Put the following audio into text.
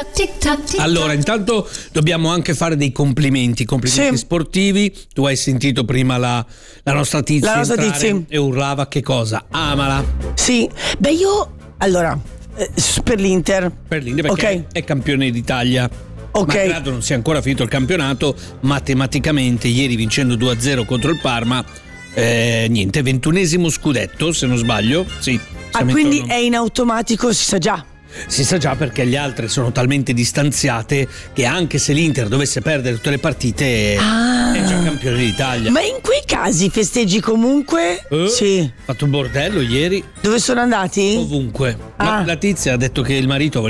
Allora, intanto dobbiamo anche fare dei complimenti Sì. sportivi. Tu hai sentito prima la nostra Tizia La nostra entrare Tizia. e urlava che cosa? Amala Sì, beh io allora per l'Inter. per l'Inter perché Ok. è campione d'Italia. Ok. Malgrado non sia ancora finito il campionato, matematicamente ieri vincendo 2-0 contro il Parma, niente, 21esimo scudetto se non sbaglio. Sì. Ah, siamo quindi intorno- è in automatico, si sa già. Si sa già perché le altre sono talmente distanziate che anche se l'Inter dovesse perdere tutte le partite Ah. è già campione d'Italia. Ma in quei casi festeggi comunque? Sì. Ha fatto un bordello ieri Dove sono andati? ovunque. Ah. La Tizia ha detto che il marito